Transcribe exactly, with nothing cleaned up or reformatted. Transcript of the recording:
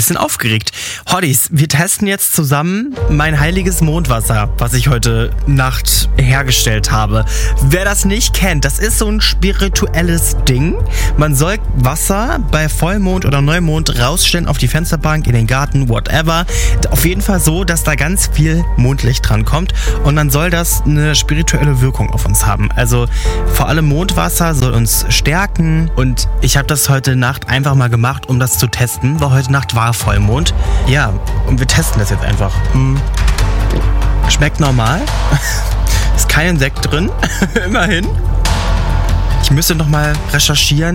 bisschen aufgeregt. Hoddys, wir testen jetzt zusammen mein heiliges Mondwasser, was ich heute Nacht hergestellt habe. Wer das nicht kennt, das ist so ein spirituelles Ding. Man soll Wasser bei Vollmond oder Neumond rausstellen auf die Fensterbank, in den Garten, whatever. Auf jeden Fall so, dass da ganz viel Mondlicht dran kommt und dann soll das eine spirituelle Wirkung auf uns haben. Also vor allem Mondwasser soll uns stärken und ich habe das heute Nacht einfach mal gemacht, um das zu testen, weil heute Nacht war Vollmond. Ja, und wir testen das jetzt einfach. Hm. Schmeckt normal. Ist kein Insekt drin. Immerhin. Ich müsste noch mal recherchieren.